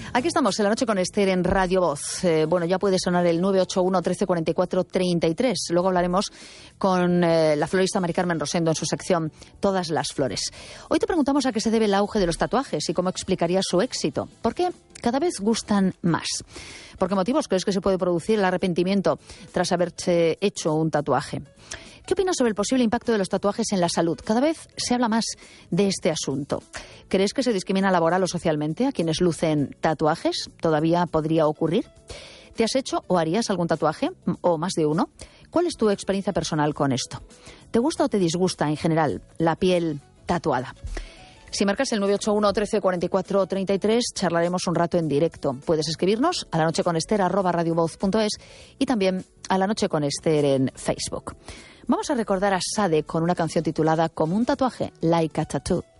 Aquí estamos en la noche con Esther en Radio Voz. Bueno, ya puede sonar el 981 13 44 33. Luego hablaremos con la florista Mari Carmen Rosendo en su sección Todas las flores. Hoy te preguntamos a qué se debe el auge de los tatuajes y cómo explicaría su éxito. ¿Por qué cada vez gustan más? ¿Por qué motivos crees que se puede producir el arrepentimiento tras haberse hecho un tatuaje? ¿Qué opinas sobre el posible impacto de los tatuajes en la salud? Cada vez se habla más de este asunto. ¿Crees que se discrimina laboral o socialmente a quienes lucen tatuajes? ¿Todavía podría ocurrir? ¿Te has hecho o harías algún tatuaje o más de uno? ¿Cuál es tu experiencia personal con esto? ¿Te gusta o te disgusta en general la piel tatuada? Si marcas el 981 13 44 33, charlaremos un rato en directo. Puedes escribirnos a lanocheconester@radiovoz.es y también a La Noche con Esther en Facebook. Vamos a recordar a Sade con una canción titulada Como un tatuaje, Like a Tattoo.